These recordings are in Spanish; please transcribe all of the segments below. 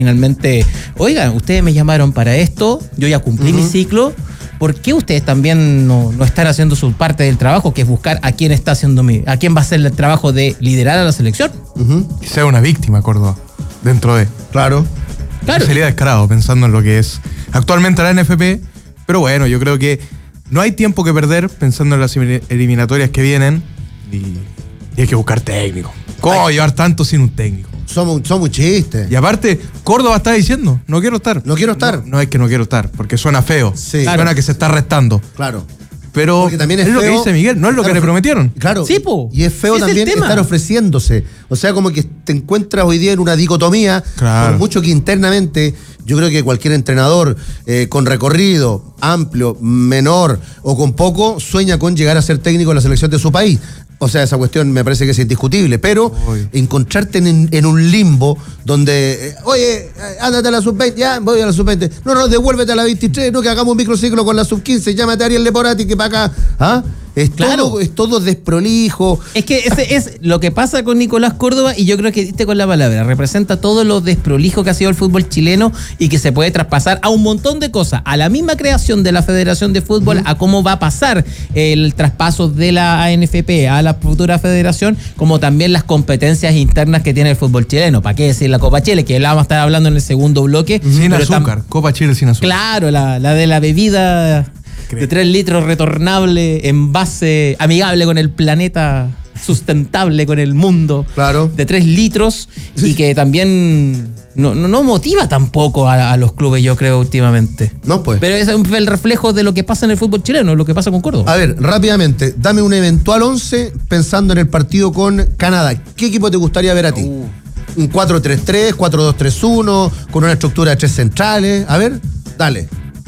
finalmente, oigan, ustedes me llamaron para esto, yo ya cumplí mi ciclo, ¿por qué ustedes también no están haciendo su parte del trabajo, que es buscar a quién está haciendo a quién va a hacer el trabajo de liderar a la selección? Que sea una víctima, Córdoba, dentro de. Claro. Sería descarado pensando en lo que es actualmente la NFP, pero bueno, yo creo que no hay tiempo que perder pensando en las eliminatorias que vienen y hay que buscar técnico. ¿Cómo llevar tanto sin un técnico? Somos chistes. Y aparte, Córdoba está diciendo, no quiero estar. No quiero estar. No es que no quiero estar, porque suena feo. Sí. Suena que se está restando. Claro. Pero Porque también es lo que feo, dice Miguel, no es lo que le prometieron. Claro. Sí, po. Y es feo Sí, es también el tema. estar ofreciéndose. O sea, como que te encuentras hoy día en una dicotomía, Claro. por mucho que internamente, yo creo que cualquier entrenador con recorrido amplio, menor o con poco, sueña con llegar a ser técnico de la selección de su país. O sea, esa cuestión me parece que es indiscutible, pero Obvio. encontrarte en un limbo donde, oye, ándate a la sub-20, ya, voy a la sub-20, no, devuélvete a la 23, no, que hagamos un microciclo con la sub-15, llámate a Ariel Leporati que para acá, ¿ah? Es todo desprolijo. Es que ese es lo que pasa con Nicolás Córdoba, y yo creo que diste con la palabra, representa todo lo desprolijo que ha sido el fútbol chileno y que se puede traspasar a un montón de cosas, a la misma creación de la Federación de Fútbol, a cómo va a pasar el traspaso de la ANFP a la futura federación, como también las competencias internas que tiene el fútbol chileno. ¿Para qué decir la Copa Chile? Que la vamos a estar hablando en el segundo bloque. Sin azúcar, Copa Chile sin azúcar. Claro, la de la bebida de 3 litros retornable, envase amigable con el planeta, sustentable con el mundo. Claro. De 3 litros y que también no motiva tampoco a los clubes, yo creo, últimamente. No, pues. Pero ese es el reflejo de lo que pasa en el fútbol chileno, lo que pasa con Córdoba. A ver, rápidamente, dame un eventual 11 pensando en el partido con Canadá. ¿Qué equipo te gustaría ver a ti? ¿Un 4-3-3, 4-2-3-1, con una estructura de 3 centrales? A ver, dale.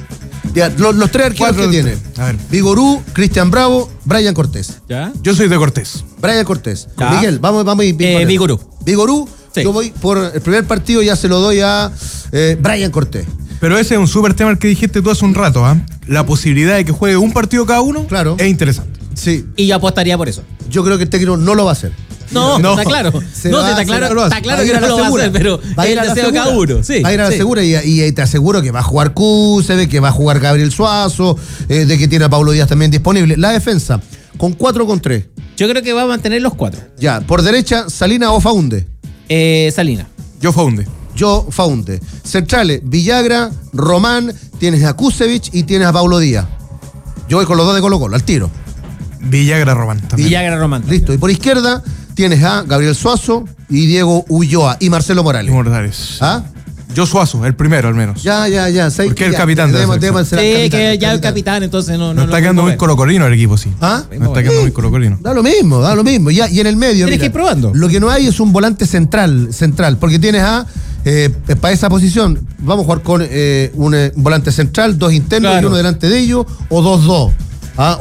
Ya, los 3 arqueros que tiene. A ver. Vigorú, Cristian Bravo, Brian Cortés. ¿Ya? Yo soy de Cortés. Brian Cortés. Ya. Miguel, vamos a ir. Vigorú. Vigorú, Sí. yo voy por el primer partido, ya se lo doy a Brian Cortés. Pero ese es un súper tema el que dijiste tú hace un rato, ¿ah? La posibilidad de que juegue un partido cada uno, Claro. es interesante. Sí, Y yo apostaría por eso. yo creo que el técnico no lo va a hacer. No, está claro. Se No, va- está se claro, va- está claro va a ir que a no la lo va a segura. hacer, pero Va a es ir el a la deseo de cada segura. uno. Sí, Va a ir a la sí. segura y te aseguro que va a jugar Kusevich, que va a jugar Gabriel Suazo, de que tiene a Paulo Díaz también disponible. La defensa, con 4 con 3. Yo creo que va a mantener los 4. Ya, por derecha, Salina o Faunde. Salina. Yo Faunde. Yo, Faunde. Centrales, Villagra, Román, tienes a Kusevich y tienes a Paulo Díaz. Yo voy con los dos de Colo-Colo, al tiro. Villagra Román también. Villagra Román. Listo. Y por izquierda tienes a Gabriel Suazo y Diego Ulloa y Marcelo Morales. Morales. ¿Ah? Yo Suazo, el primero al menos. Ya. Porque el capitán de la selección. Sí, que ya el capitán, entonces no. No está quedando muy colocolino el equipo, sí. ¿Ah? No está quedando muy colocolino. Da lo mismo. Y en el medio. Tienes que ir probando. Lo que no hay es un volante central, porque tienes a. Para esa posición, vamos a jugar con un volante central, 2 internos Claro. y uno delante de ellos, o 2-2. ¿Ah?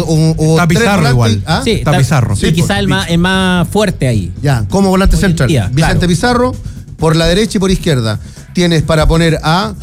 O Está 3 Pizarro volantes, igual. ¿ah? Sí, Está Pizarro. Sí, Sí, quizá pues, el más fuerte ahí. Ya, como volante Hoy en central. día, Vicente claro. Pizarro, por la derecha y por izquierda. Tienes para poner a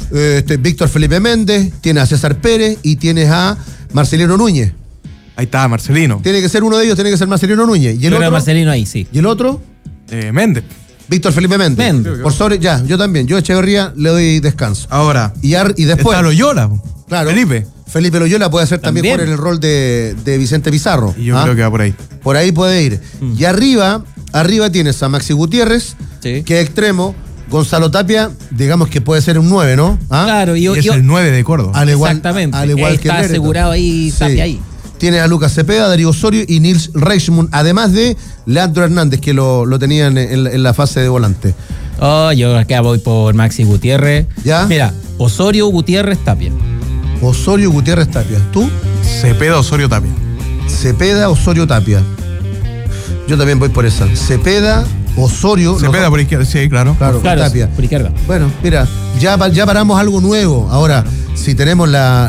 Víctor Felipe Méndez, tienes a César Pérez y tienes a Marcelino Núñez. Ahí está, Marcelino. Tiene que ser uno de ellos, tiene que ser Marcelino Núñez. ¿Y el Yo creo que otro? Marcelino ahí, sí. ¿Y el otro? Méndez. Víctor Felipe Méndez. Méndez. Por sobre, ya, yo también. Yo a Echeverría le doy descanso. Ahora, Y después. está Loyola. Claro. Felipe Loyola puede hacer también También. por el rol de Vicente Pizarro. Y yo ¿Ah? creo que va por ahí. Por ahí puede ir. Y arriba tienes a Maxi Gutiérrez, Sí. que es extremo. Gonzalo Tapia, digamos que puede ser un 9, ¿no? ¿Ah? Claro, Y es el 9 de Córdoba. Al igual, Exactamente. Al igual que Está Lerdo. asegurado ahí, Sí. Tapia ahí. Tienes a Lucas Cepeda, Darío Osorio y Nils Reichmund, además de Leandro Hernández, que lo tenían en la fase de volante. Oh, yo acá voy por Maxi Gutiérrez. ¿Ya? Mira, Osorio, Gutiérrez, Tapia. Osorio, Gutiérrez, Tapia. ¿Tú? Cepeda Osorio Tapia. Cepeda, Osorio, Tapia. Yo también voy por esa. Cepeda, Osorio. Cepeda por izquierda, sí, claro. Claro, Claro, Tapia. por izquierda. Bueno, mira, ya paramos algo nuevo. Ahora, si tenemos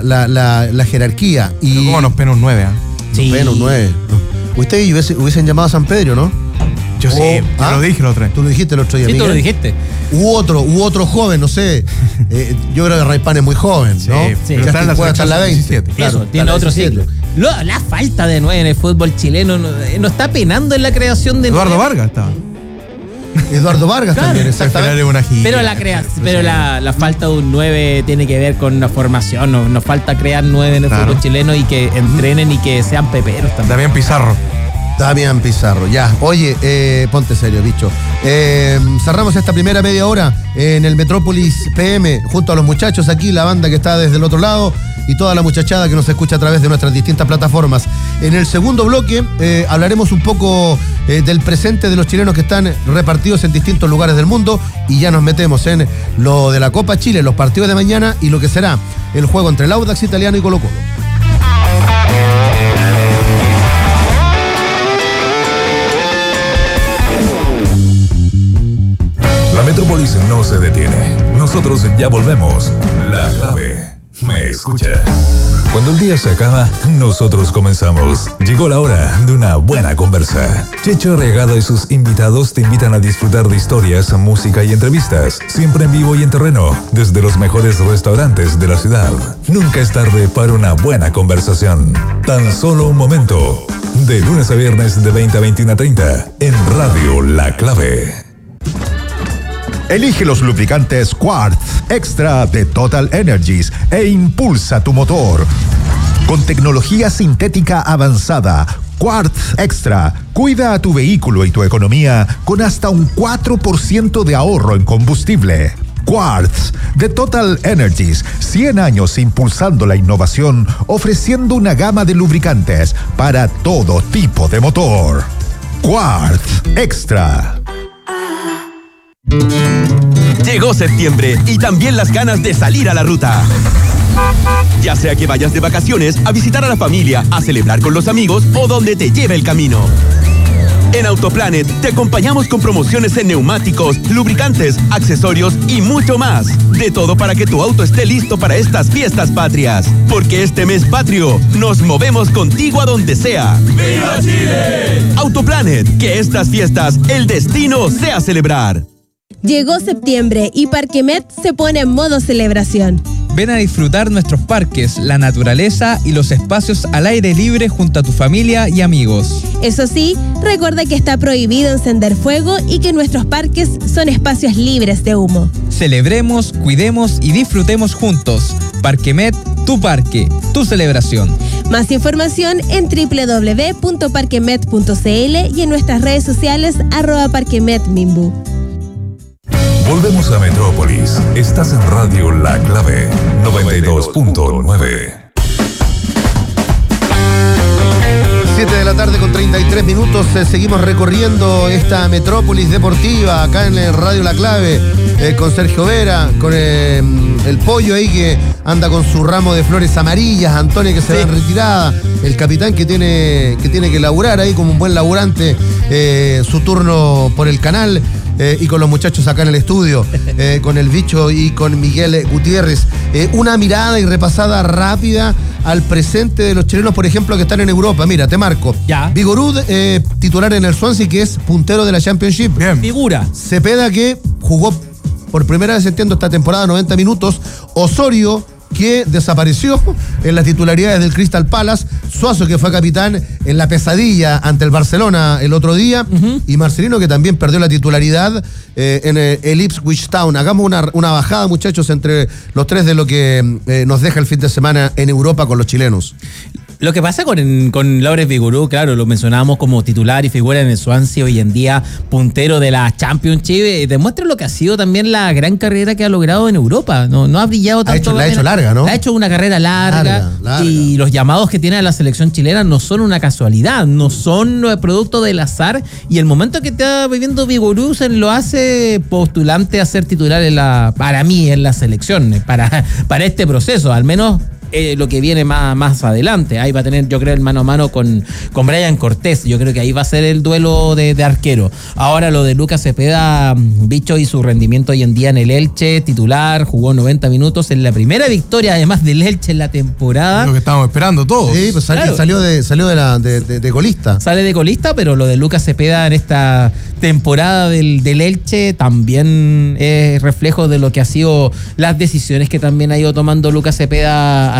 la jerarquía y. Pero ¿cómo nos pena un 9? Sí. Bueno, 9. Ustedes hubiesen llamado a San Pedro, ¿no? Yo sí, ¿ah? te lo dije la otra vez. Tú lo dijiste el otro día. Sí, tú Miguel. lo dijiste. U otro joven, no sé. Yo creo que Raypan es muy joven, Sí, ¿no? sí. pero está en la puede estar selección la 20. 17. Claro, Eso, está tiene la otro 17. ciclo. La falta de 9 en el fútbol chileno no está penando en la creación de Eduardo 9. Vargas estaba. Eduardo Vargas también, exactamente. Pero la falta de un 9 tiene que ver con la formación. Nos falta crear 9 en el fútbol chileno y que entrenen y que sean peperos también. Damián Pizarro, ya. Oye, ponte serio, bicho. Cerramos esta primera media hora en el Metrópolis PM junto a los muchachos aquí, la banda que está desde el otro lado y toda la muchachada que nos escucha a través de nuestras distintas plataformas. En el segundo bloque hablaremos un poco del presente de los chilenos que están repartidos en distintos lugares del mundo y ya nos metemos en lo de la Copa Chile, los partidos de mañana y lo que será el juego entre el Audax Italiano y Colo-Colo. La Metrópolis no se detiene. Nosotros ya volvemos. La clave. ¿Me escucha? Cuando el día se acaba, nosotros comenzamos. Llegó la hora de una buena conversa. Checho Regado y sus invitados te invitan a disfrutar de historias, música y entrevistas. Siempre en vivo y en terreno, desde los mejores restaurantes de la ciudad. Nunca es tarde para una buena conversación. Tan solo un momento. De lunes a viernes de 20 a 21:30 en Radio La Clave. Elige los lubricantes Quartz Extra de Total Energies e impulsa tu motor. Con tecnología sintética avanzada, Quartz Extra cuida a tu vehículo y tu economía con hasta un 4% de ahorro en combustible. Quartz de Total Energies, 100 años impulsando la innovación, ofreciendo una gama de lubricantes para todo tipo de motor. Quartz Extra. Llegó septiembre y también las ganas de salir a la ruta. Ya sea que vayas de vacaciones, a visitar a la familia, a celebrar con los amigos o donde te lleve el camino. En Autoplanet te acompañamos con promociones en neumáticos, lubricantes, accesorios y mucho más. De todo para que tu auto esté listo para estas fiestas patrias. Porque este mes patrio, nos movemos contigo a donde sea. ¡Viva Chile! Autoplanet, que estas fiestas, el destino sea celebrar. Llegó septiembre y Parquemet se pone en modo celebración. Ven a disfrutar nuestros parques, la naturaleza y los espacios al aire libre junto a tu familia y amigos. Eso sí, recuerda que está prohibido encender fuego y que nuestros parques son espacios libres de humo. Celebremos, cuidemos y disfrutemos juntos. Parquemet, tu parque, tu celebración. Más información en www.parquemet.cl y en nuestras redes sociales @parquemetmimbu. Volvemos a Metrópolis. Estás en Radio La Clave 92.9. 7 de la tarde con 33 minutos. Seguimos recorriendo esta metrópolis deportiva acá en el Radio La Clave con Sergio Vera, con el Pollo ahí que anda con su ramo de flores amarillas, Antonio que se va en retirada, el capitán que tiene que laburar ahí como un buen laburante su turno por el canal. Y con los muchachos acá en el estudio, con el Bicho y con Miguel Gutiérrez. Una mirada y repasada rápida al presente de los chilenos, por ejemplo, que están en Europa. Mira, te marco. Ya. Vigorud, titular en el Swansea, que es puntero de la Championship. Bien. Figura. Cepeda, que jugó por primera vez, entiendo, esta temporada 90 minutos. Osorio, que desapareció en las titularidades del Crystal Palace. Suazo, que fue capitán en la pesadilla ante el Barcelona el otro día. Y Marcelino, que también perdió la titularidad en el Ipswich Town. Hagamos una bajada, muchachos, entre los tres de lo que nos deja el fin de semana en Europa con los chilenos. Lo que pasa con Laurent Vigorú, claro, lo mencionábamos como titular y figura en el Swansea, hoy en día puntero de la Championship, demuestra lo que ha sido también la gran carrera que ha logrado en Europa. No ha brillado tanto. La ha hecho larga, ¿no? Ha hecho una carrera larga. Y los llamados que tiene a la selección chilena no son una casualidad, no son producto del azar. Y el momento que está viviendo Vigorú se lo hace postulante a ser titular para mí en la selección, para este proceso, al menos. Lo que viene más adelante. Ahí va a tener, yo creo, el mano a mano con Brian Cortés. Yo creo que ahí va a ser el duelo de arquero. Ahora lo de Lucas Cepeda, Bicho, y su rendimiento hoy en día en el Elche, titular, jugó 90 minutos en la primera victoria, además del Elche en la temporada. Lo que estábamos esperando todos. Sí, pues claro. salió de colista. Sale de colista, pero lo de Lucas Cepeda en esta temporada del Elche también es reflejo de lo que ha sido las decisiones que también ha ido tomando Lucas Cepeda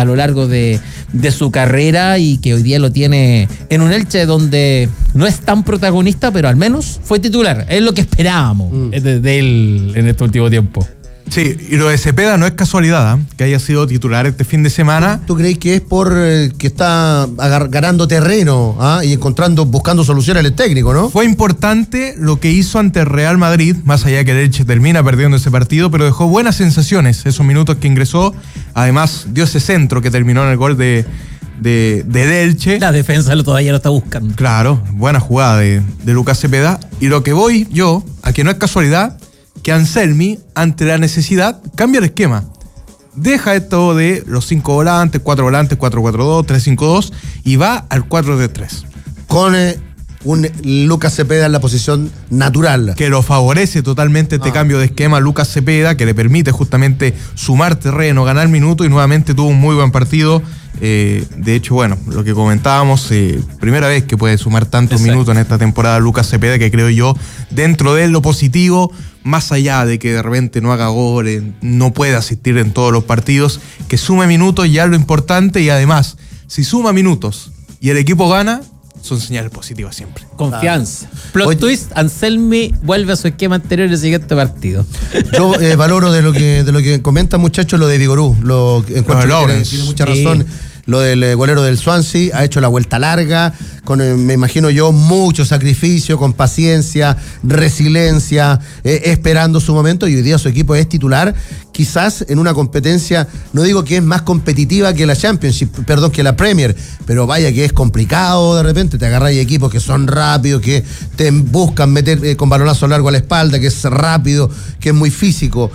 a lo largo de su carrera y que hoy día lo tiene en un Elche donde no es tan protagonista, pero al menos fue titular. Es lo que esperábamos de él en este último tiempo. Sí, y lo de Cepeda no es casualidad, que haya sido titular este fin de semana. ¿Tú crees que es por que está ganando terreno y buscando soluciones al técnico, no? Fue importante lo que hizo ante el Real Madrid, más allá que el Elche termina perdiendo ese partido, pero dejó buenas sensaciones esos minutos que ingresó. Además, dio ese centro que terminó en el gol de Elche. La defensa todavía lo está buscando. Claro, buena jugada de Lucas Cepeda. Y lo que voy yo, a que no es casualidad, que Anselmi, ante la necesidad, cambia el esquema. Deja esto de los 5 volantes, 4 volantes, 4-4-2, 3-5-2 y va al 4-3-3. Con un Lucas Cepeda en la posición natural. Que lo favorece totalmente este cambio de esquema a Lucas Cepeda, que le permite justamente sumar terreno, ganar minutos y nuevamente tuvo un muy buen partido. De hecho, bueno, lo que comentábamos, primera vez que puede sumar tantos minutos en esta temporada Lucas Cepeda, que creo yo, dentro de lo positivo, más allá de que de repente no haga goles, no pueda asistir en todos los partidos, que sume minutos ya es lo importante, y además, si suma minutos y el equipo gana, son señales positivas siempre. Confianza. Plot twist, Anselmi vuelve a su esquema anterior en el siguiente partido. Yo valoro de lo que comentan, muchachos, lo de Vigorú. Encuentro que tiene mucha razón. Lo del golero del Swansea, ha hecho la vuelta larga, me imagino yo, mucho sacrificio, con paciencia, resiliencia, esperando su momento, y hoy día su equipo es titular, quizás en una competencia, no digo que es más competitiva que la Championship, que la Premier, pero vaya que es complicado de repente, te agarráis equipos que son rápidos, que te buscan meter con balonazo largo a la espalda, que es rápido, que es muy físico.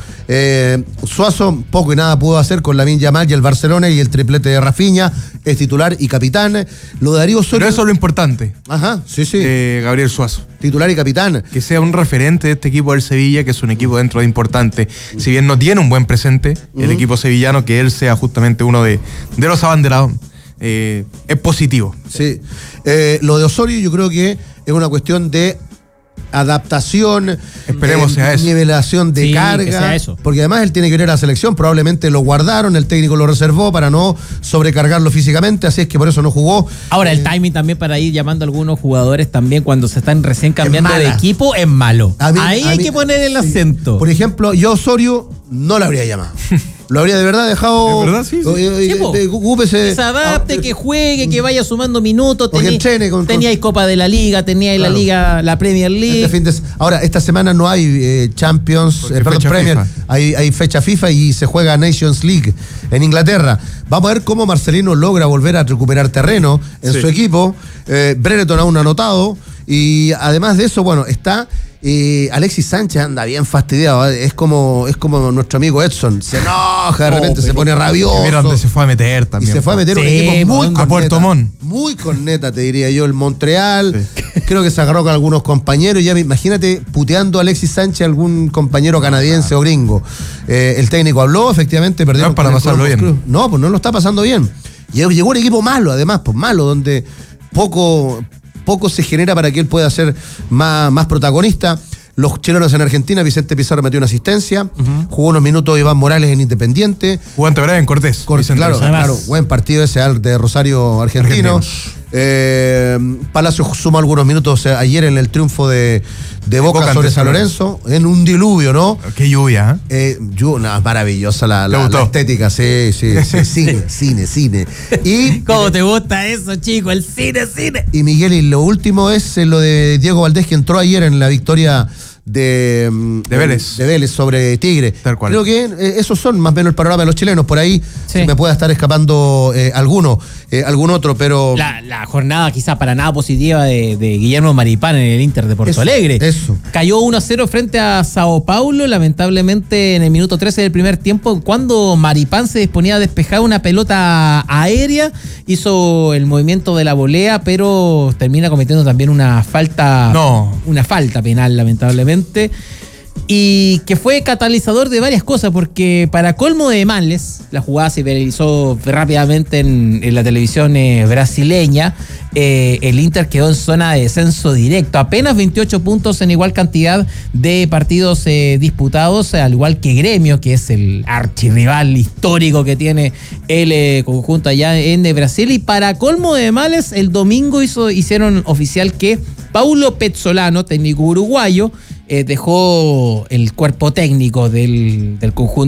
Suazo poco y nada pudo hacer con Lamine Yamal y el Barcelona, y el triplete de Rafinha, es titular y capitán. Lo de Darío Osorio. Pero eso es lo importante. Ajá, sí. Gabriel Suazo. Titular y capitán. Que sea un referente de este equipo del Sevilla, que es un equipo dentro de importante. Si bien no tiene un buen presente, el equipo sevillano, que él sea justamente uno de los abanderados, es positivo. Sí. Lo de Osorio yo creo que es una cuestión de adaptación, esperemos sea eso, nivelación de carga, que sea eso. Porque además él tiene que ir a la selección, probablemente lo guardaron, el técnico lo reservó para no sobrecargarlo físicamente, así es que por eso no jugó. Ahora el timing también para ir llamando a algunos jugadores también cuando se están recién cambiando de equipo es malo. Ahí hay que poner el acento. Por ejemplo, yo Osorio no lo habría llamado. Lo habría de verdad dejado. ¿De verdad? Sí. Ocúpese. Que se adapte, que juegue, que vaya sumando minutos. Teníais Copa de la Liga, teníais la Liga, la Premier League. Ahora, esta semana no hay Champions, Premier. Hay fecha FIFA y se juega Nations League en Inglaterra. Vamos a ver cómo Marcelino logra volver a recuperar terreno en su equipo. Brereton aún no ha anotado. Y además de eso, bueno, está Alexis Sánchez, anda bien fastidiado, es como nuestro amigo Edson, se enoja, de repente se pone rabioso. Mira dónde se fue a meter también. Y se fue a meter un equipo muy a Puerto Montt. Muy corneta, te diría yo, el Montreal. Creo que se agarró con algunos compañeros. Ya imagínate puteando a Alexis Sánchez a algún compañero canadiense o gringo. El técnico habló, efectivamente, perdieron. No es para pasarlo bien. No, pues no lo está pasando bien. Llegó un equipo malo, además, pues malo, donde poco se genera para que él pueda ser más protagonista. Los chilenos en Argentina, Vicente Pizarro metió una asistencia, jugó unos minutos Iván Morales en Independiente. Jugó ante Brian Cortés. Claro, buen partido ese de Rosario argentino. Palacio suma algunos minutos ayer en el triunfo de Boca sobre San Lorenzo, en un diluvio, ¿no? Qué lluvia, maravillosa la estética, sí. Cine. Y ¿cómo te gusta eso, chico? El cine. Y Miguel, y lo último es lo de Diego Valdés, que entró ayer en la victoria de Vélez sobre Tigre. Tal cual. Creo que esos son más o menos el panorama de los chilenos. Por ahí se me pueda estar escapando algún otro, pero la jornada quizá para nada positiva de Guillermo Maripán en el Inter de Porto Alegre. Eso. Cayó 1-0 frente a Sao Paulo, lamentablemente en el minuto 13 del primer tiempo, cuando Maripán se disponía a despejar una pelota aérea, hizo el movimiento de la volea, pero termina cometiendo también una falta penal, lamentablemente. y que fue catalizador de varias cosas, porque para colmo de males, la jugada se viralizó rápidamente en la televisión brasileña. El Inter quedó en zona de descenso directo, apenas 28 puntos en igual cantidad de partidos disputados, al igual que Gremio, que es el archirrival histórico que tiene el conjunto allá en Brasil. Y para colmo de males, el domingo hicieron oficial que Paulo Pezzolano, técnico uruguayo, dejó el cuerpo técnico del conjunto